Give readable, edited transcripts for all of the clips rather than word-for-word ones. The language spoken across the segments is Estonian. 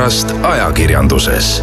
olukorrast ajakirjanduses.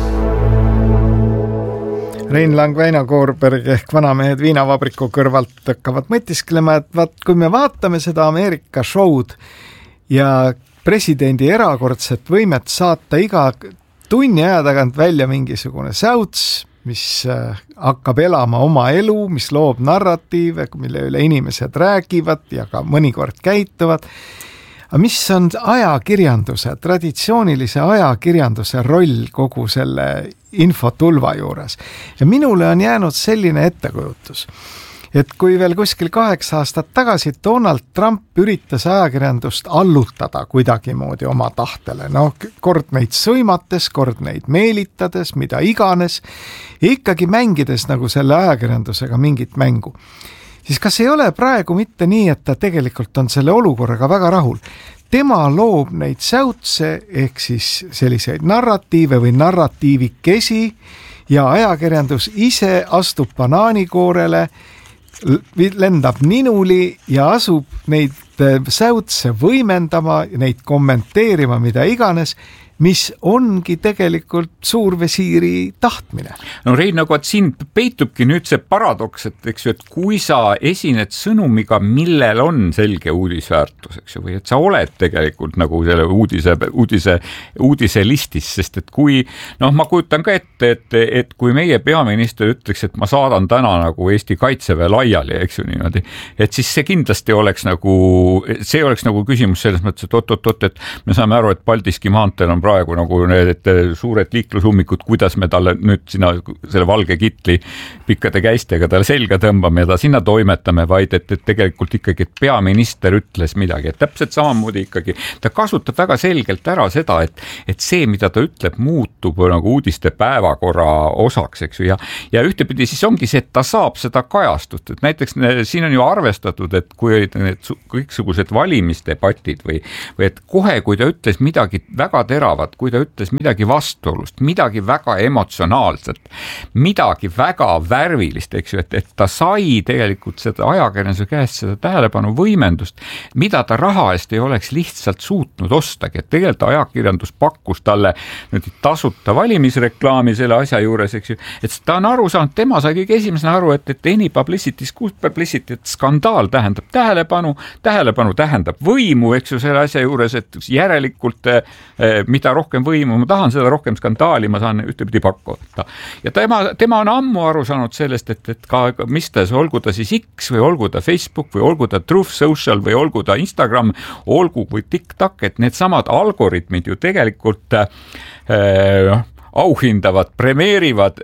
Rein Lang, Väino Koorberg ehk vanamehed viinavabriku kõrvalt hakkavad mõtisklema, et kui me vaatame seda Ameerika show'd ja presidendi erakordset võimet saata iga tunni aja tagant välja mingisugune säuts, mis hakkab elama oma elu, mis loob narratiive, mille üle inimesed räägivad ja ka mõnikord käituvad. Aga mis on ajakirjanduse, traditsioonilise ajakirjanduse roll kogu selle infotulva juures? Ja minule on jäänud selline ettekujutus, et kui veel kuskil 8 aastat tagasi Donald Trump üritas ajakirjandust allutada kuidagimoodi oma tahtele, kord neid sõimates, kord neid meelitades, mida iganes, ja ikkagi mängides nagu selle ajakirjandusega mingit mängu, siis kas ei ole praegu mitte nii, et ta tegelikult on selle olukorraga väga rahul? Tema loob neid säutse ehk siis selliseid narratiive või narratiivikesi ja ajakirjandus ise astub banaanikoorele, lendab ninuli ja asub neid säutse võimendama, neid kommenteerima, mida iganes, mis ongi tegelikult suurvesiiri tahtmine. No Rein, nagu siin peitubki nüüd see paradoks, et eks ju, et kui sa esined sõnumiga, millel on selge uudisväärtus, eks ju, või et sa oled tegelikult nagu selle uudise listis, sest et kui, ma kujutan ka ette, et kui meie peaminister ütleks, et ma saadan täna nagu Eesti Kaitseväe laiali, eks ju niimoodi, et siis see kindlasti oleks nagu küsimus selles mõttes, et et me saame aru, et Paldiski maanteel on praegu nagu need suured liiklusummikud, kuidas me talle nüüd sinna selle valge kitli pikkade käistega talle selga tõmbame ja ta sinna toimetame, vaid et tegelikult ikkagi peaminister ütles midagi, et täpselt samamoodi ikkagi ta kasutab väga selgelt ära seda, et see, mida ta ütleb, muutub nagu uudiste päevakorra osaks, eks ju, ja ühtepidi siis ongi see, et ta saab seda kajastust, et näiteks siin on ju arvestatud, et kui olid need kõiksugused valimisdebatid või et kohe, kui ta ütles midagi väga teravat, kui ta ütles midagi vastuolust, midagi väga emotsionaalset, midagi väga värvilist, eks ju, et ta sai tegelikult seda ajakirjanduse käest seda tähelepanu võimendust, mida ta raha eest ei oleks lihtsalt suutnud ostagi, et tegelikult ajakirjandus pakkus talle nüüd tasuta valimisreklaami selle asja juures, eks ju, et ta on aru saanud, tema sai kõige esimesena aru, et any publicity is good publicity, et skandaal tähendab tähelepanu tähendab võimu, eks ju, selle asja juures, et järelikult mida rohkem võimu ma tahan, seda rohkem skandaali ma saan ühtepidi pakkuda. Ja tema on ammu aru saanud sellest, et ka mistes, olgu ta siis X või olgu ta Facebook või olgu ta Truth Social või olgu ta Instagram, olgu või TikTok, et need samad algoritmid ju tegelikult auhindavad, premeerivad,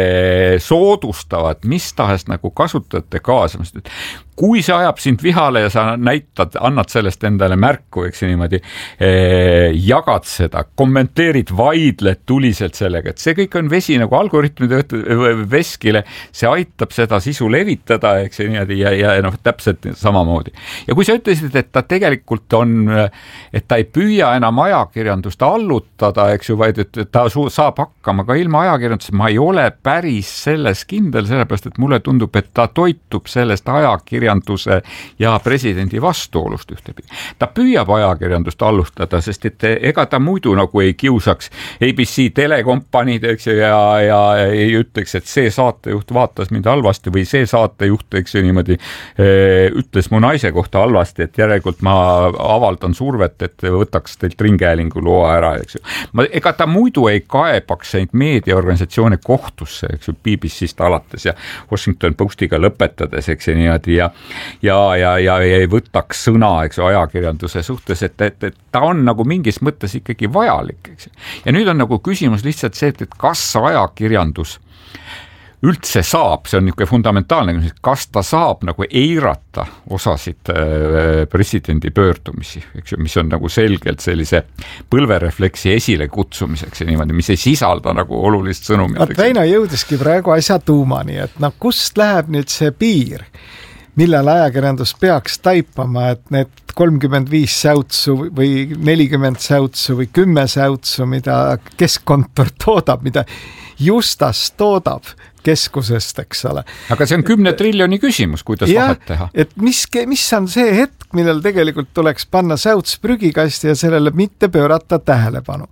soodustavad mis tahes nagu kasutajate kaasamist. Kui see ajab sind vihale ja sa annad sellest endale märku, eks niimoodi, jagad seda, kommenteerid, vaidled tuliselt sellega, et see kõik on vesi nagu algoritmide veskile, see aitab seda sisu levitada, eks niimoodi, ja täpselt samamoodi. Ja kui sa ütlesid, et ta tegelikult on, et ta ei püüa enam ajakirjandust allutada, eks ju, vaid et ta saab hakkama ka ilma ajakirjandusest, ma ei ole päris selles kindel, sellepärast, et mulle tundub, et ta toitub sellest ajakirjanduse ja presidendi vastuolust ühtepidi. Ta püüab ajakirjandust alustada, sest et ega ta muidu nagu ei kiusaks ABC telekompaniid, eks ju, ja ei ütleks, et see saatejuht vaatas mind halvasti või see saatejuht, eks ju, niimoodi ütles mu naise kohta halvasti, et järelikult ma avaldan survet, et võtaks teilt ringhäälingu loa ära, eks ju. Ega ta muidu ei kaebaks neid meediaorganisatsioone kohtusse, eks ju, BBC-st alates ja Washington Postiga lõpetades, eks ju, niimoodi, ja ei võtaks sõna, eks ju, ajakirjanduse suhtes, et ta on nagu mingis mõttes ikkagi vajalik, eks ju. Ja nüüd on nagu küsimus lihtsalt see, et kas ajakirjandus üldse saab, see on niisugune fundamentaalne küsimus, kas ta saab nagu eirata osasid presidendi pöördumisi, eks ju, mis on nagu selgelt sellise põlverefleksi esile kutsumiseks ja niimoodi, mis ei sisalda nagu olulist sõnumit. Väino jõudiski praegu asja tuumani, et kust läheb nüüd see piir, millal ajakirjandus peaks taipama, et need 35 säutsu või 40 säutsu või 10 säutsu, mida keskkontor toodab, mida Justas toodab keskusest, eks ole. Aga see on 10 triljoni küsimus, kuidas vahet teha. Et mis on see hetk, millal tegelikult tuleks panna säuts prügikasti ja sellele mitte pöörata tähelepanu.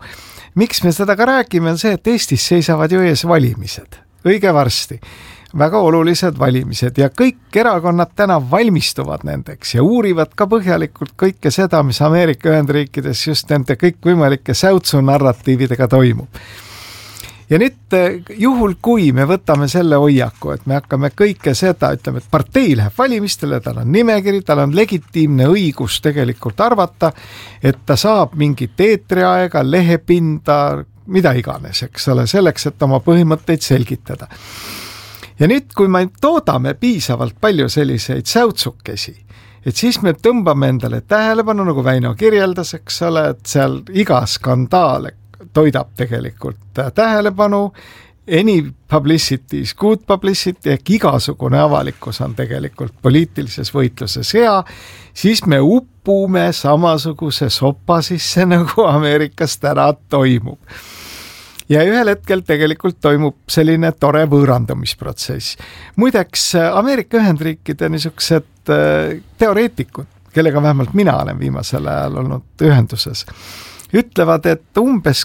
miks me seda ka räägime, on see, et Eestis seisavad ju ees valimised, õige varsti. Väga olulised valimised ja kõik erakonnad täna valmistuvad nendeks ja uurivad ka põhjalikult kõike seda, mis Ameerika Ühendriikides just nende kõikvõimalike säutsunarratiividega toimub. Ja nüüd juhul, kui me võtame selle hoiaku, et me hakkame kõike seda, ütleme, et partei läheb valimistele, tal on nimekiri, tal on legitiimne õigus tegelikult arvata, et ta saab mingit eetriaega, lehepinda, mida iganes, eks ole, selleks, et oma põhimõtteid selgitada. Ja nüüd, kui me toodame piisavalt palju selliseid säutsukesi, et siis me tõmbame endale tähelepanu, nagu Väino kirjeldas, eks ole, et seal iga skandaal toidab tegelikult tähelepanu, any publicity is good publicity, ehk igasugune avalikkus on tegelikult poliitilises võitluses hea, siis me uppume samasuguse sopa sisse, nagu Ameerikas täna toimub. Ja ühel hetkel tegelikult toimub selline tore võõrandumisprotsess. Muideks Ameerika Ühendriikide niisugused teoreetikud, kellega vähemalt mina olen viimasel ajal olnud ühenduses, ütlevad, et umbes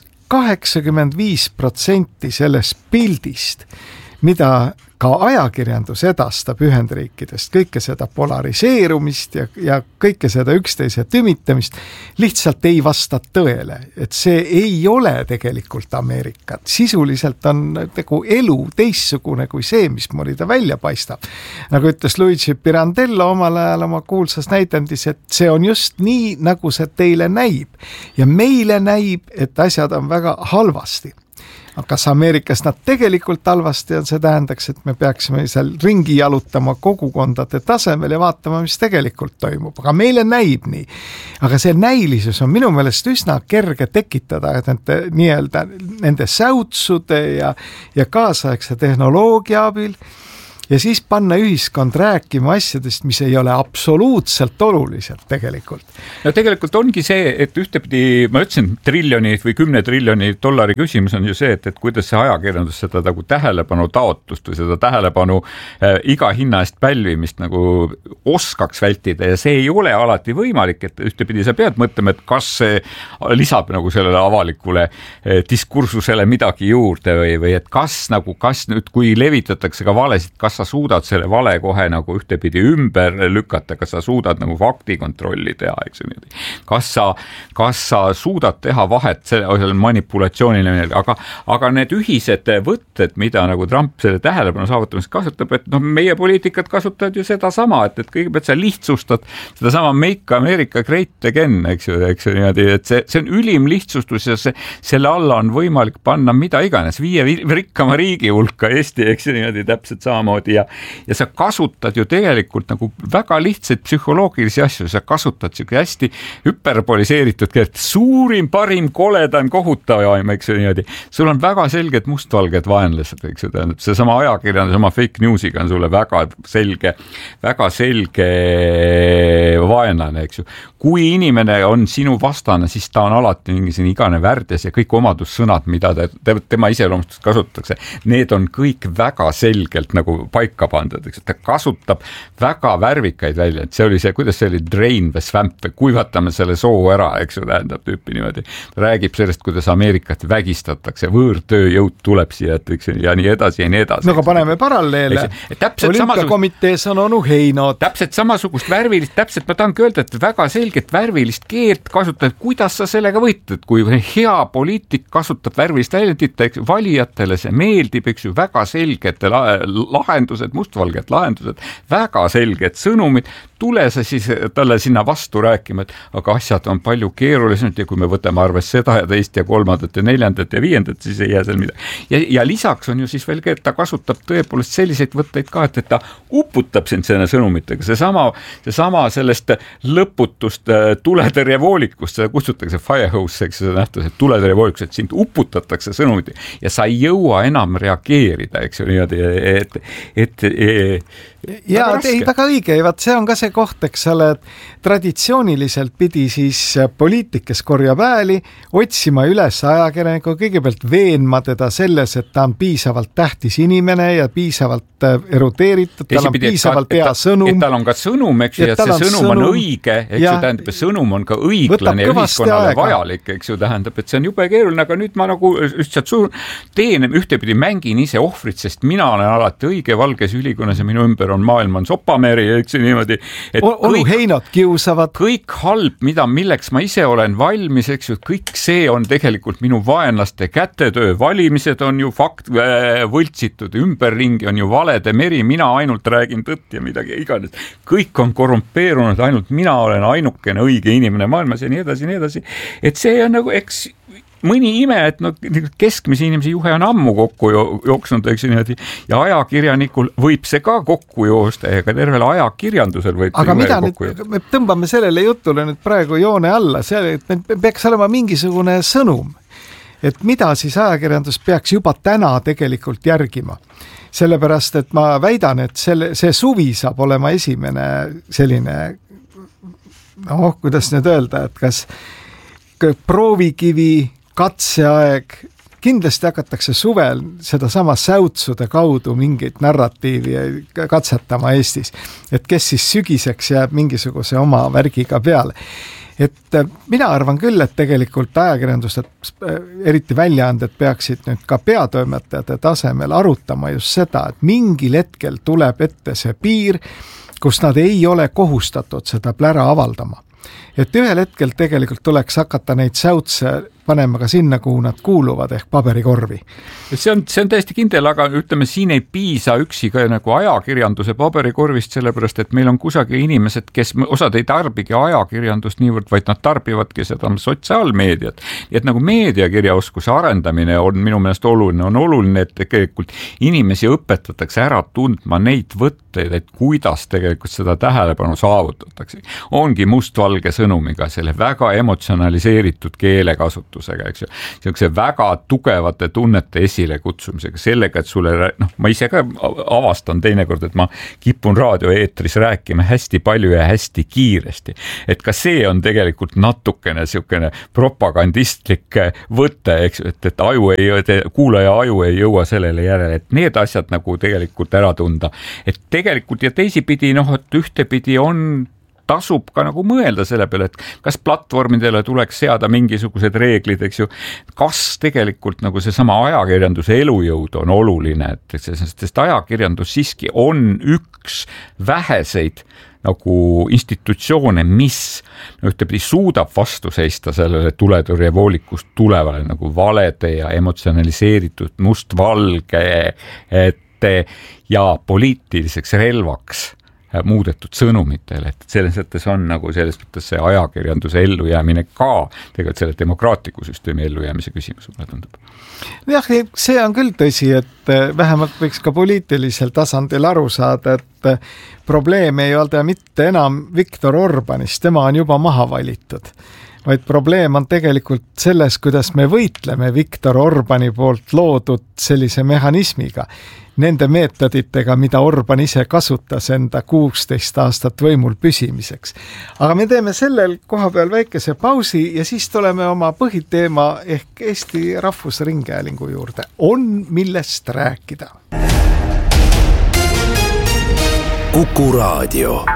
85% sellest pildist, mida ka ajakirjandus edastab Ühendriikidest, kõike seda polariseerumist ja kõike seda üksteise tümitamist, lihtsalt ei vasta tõele, et see ei ole tegelikult Ameerikat. Sisuliselt on nagu elu teissugune kui see, mismoodi ta välja paistab. Nagu ütles Luigi Pirandello omal ajal oma kuulsas näitendis, et see on just nii, nagu see teile näib. Ja meile näib, et asjad on väga halvasti. Aga kas Ameerikas nad tegelikult halvasti on, see tähendaks, et me peaksime seal ringi jalutama kogukondade tasemel ja vaatama, mis tegelikult toimub. Aga meile näib nii. Aga see näilisus on minu meelest üsna kerge tekitada nende säutsude ja kaasaegse tehnoloogia abil ja siis panna ühiskond rääkima asjadest, mis ei ole absoluutselt olulised tegelikult. No tegelikult ongi see, et ühtepidi, ma ütlesin, triljonid või 10 triljoni dollari küsimus on ju see, et kuidas see ajakirjandus seda nagu tähelepanu taotlust või seda tähelepanu iga hinna eest pälvimist nagu oskaks vältida ja see ei ole alati võimalik, et ühtepidi sa pead mõtlema, et kas see lisab nagu sellele avalikule diskursusele midagi juurde või et kas nüüd, kui levitatakse ka valesid, kas sa suudad selle vale kohe nagu ühtepidi ümber lükata, kas sa suudad nagu faktikontrolli teha, eks ju niimoodi. Kas sa suudad teha vahet selle manipulatsioonile, aga need ühised võtted, mida nagu Trump selle tähelepanu saavutamiseks kasutab, et meie poliitikat kasutavad ju seda sama, et kõigepealt sa lihtsustad seda sama Make America Great Again, eks ju niimoodi, et see on ülim lihtsustus ja selle alla on võimalik panna mida iganes, 5 rikkama riigi hulka Eesti, eks ju niimoodi täpselt samamoodi ja sa kasutad ju tegelikult nagu väga lihtsaid psühholoogilisi asju, sa kasutad siuke hästi hüperboliseeritud keelt, suurim, parim, koledam, kohutavam, eks ju niimoodi. Sul on väga selged mustvalged vaenlased, eks ju, tähendab, see sama ajakirjandus, sama fake newsiga on sulle väga selge vaenlane, eks ju. Kui inimene on sinu vastane, siis ta on alati mingisugune igane värdjas ja kõik omadussõnad, mida tema iseloomustust kasutatakse, need on kõik väga selgelt nagu paika pandud, eks, et ta kasutab väga värvikaid välja, et see oli see, kuidas see oli drain the swamp, kuivatame selle soo ära, eks ju, tähendab tüüpi niimoodi. Ta räägib sellest, kuidas Ameerikat vägistatakse, võõrtööjõud tuleb siia, eks, ja nii edasi ja nii edasi. No aga paneme paralleele. Olümpiakomitees on onu Heinod. Täpselt samasugust värvilist, täpselt ma tahangi öelda, et väga selget värvilist keelt kasutab, kuidas sa sellega võitled, kui hea poliitik kasutab värvilist väljendit, valijatele see meeldib, eks ju, väga selgete lahendused, mustvalged lahendused, väga selged sõnumid, tule sa siis talle sinna vastu rääkima, et aga asjad on palju keerulisemad ja kui me võtame arves seda ja teist ja kolmandat ja neljandat ja viiendat, siis ei jää seal midagi. Ja lisaks on ju siis veel, et ta kasutab tõepoolest selliseid võtteid ka, et ta uputab sind selle sõnumitega. Seesama sellest lõputust tuletõrjevoolikust, seda kutsutakse firehose, eks see nähtus, et tuletõrjevoolikust, et sind uputatakse sõnumit ja sa ei jõua enam reageerida, eks ju niimoodi, et ja ei, väga õige, vaat see on ka see see koht, eks ole, et traditsiooniliselt pidi siis poliitik, kes korjab hääli, otsima üles ajakirjaniku, kõigepealt veenma teda selles, et ta on piisavalt tähtis inimene ja piisavalt erudeeritud, tal on piisavalt hea sõnum. Et tal on ka sõnum, eks ju, ja see sõnum on õige, eks ju, tähendab, et sõnum on ka õiglane ja ühiskonnale vajalik, eks ju, tähendab, et see on jube keeruline, aga nüüd ma nagu lihtsalt teen ühtepidi mängin ise ohvrit, sest mina olen alati õige valges ülikonas ja minu ümber on maailm on sopameri, eks ju niimoodi. Heinot kiusavad. Kõik halb, milleks ma ise olen valmis, eks ju, kõik see on tegelikult minu vaenlaste kätetöö, valimised on ju võltsitud, ümberringi on ju valede meri, mina ainult räägin tõtt ja midagi iganes. Kõik on korrumpeerunud, ainult mina olen ainukene õige inimene maailmas ja nii edasi. Et see on nagu, eks mõni ime, et no, keskmise inimese juhe on ammu kokku jooksnud, eks niimoodi, ja ajakirjanikul võib see ka kokku joosta, ega tervel ajakirjandusel võib aga mida nüüd, me tõmbame sellele jutule nüüd praegu joone alla, et peaks olema mingisugune sõnum, et mida siis ajakirjandus peaks juba täna tegelikult järgima. Sellepärast, et ma väidan, et see suvi saab olema esimene selline, kuidas nüüd öelda, et kas proovikivi katseaeg, kindlasti hakatakse suvel sedasama säutsude kaudu mingit narratiivi katsetama Eestis, et kes siis sügiseks jääb mingisuguse oma värgiga peale. Et mina arvan küll, et tegelikult ajakirjandused, eriti väljaanded peaksid nüüd ka peatoimetajate tasemel arutama just seda, et mingil hetkel tuleb ette see piir, kus nad ei ole kohustatud seda plära avaldama. Et ühel hetkel tegelikult tuleks hakata neid säutse panema ka sinna, kuhu nad kuuluvad, ehk paberikorvi. See on täiesti kindel, aga ütleme, siin ei piisa üksi ka nagu ajakirjanduse paberikorvist, sellepärast, et meil on kusagil inimesed, kes osad ei tarbigi ajakirjandust niivõrd, vaid nad tarbivadki seda sotsiaalmeediat. Et nagu meediakirjaoskuse arendamine on minu meelest oluline, on oluline, et tegelikult inimesi õpetatakse ära tundma neid võtteid, et kuidas tegelikult seda tähelepanu saavutatakse. Ongi mustvalge sõnumiga, selle väga emotsionaliseeritud keelekasutus, eks ju, sellise väga tugevate tunnete esile kutsumisega, sellega, et sulle, ma ise ka avastan teinekord, et ma kipun raadioeetris rääkima hästi palju ja hästi kiiresti. Et ka see on tegelikult natukene selline propagandistlik võte, eks, et kuulaja aju ei jõua sellele järele, et need asjad nagu tegelikult ära tunda. Et tegelikult ja teisipidi, et ühtepidi tasub ka nagu mõelda selle peale, et kas platvormidele tuleks seada mingisugused reeglid, eks ju, kas tegelikult nagu seesama ajakirjanduse elujõud on oluline, sest ajakirjandus siiski on üks väheseid nagu institutsioone, mis ühtepidi suudab vastu seista sellele tuletõrjevoolikust tulevale nagu valede ja emotsionaliseeritud mustvalge ja poliitiliseks relvaks muudetud sõnumitele, et selles mõttes on nagu selles mõttes see ajakirjanduse ellujäämine ka tegelikult selle demokraatliku süsteemi ellujäämise küsimus, mulle tundub. Jah, see on küll tõsi, et vähemalt võiks ka poliitilisel tasandil aru saada, et probleem ei ole mitte enam Viktor Orbanist, tema on juba maha valitud, vaid probleem on tegelikult selles, kuidas me võitleme Viktor Orbani poolt loodud sellise mehhanismiga, nende meetoditega, mida Orban ise kasutas enda 16 aastat võimul püsimiseks. Aga me teeme sellel koha peal väikese pausi ja siis tuleme oma põhiteema ehk Eesti Rahvusringhäälingu juurde. On millest rääkida. Kuku Raadio.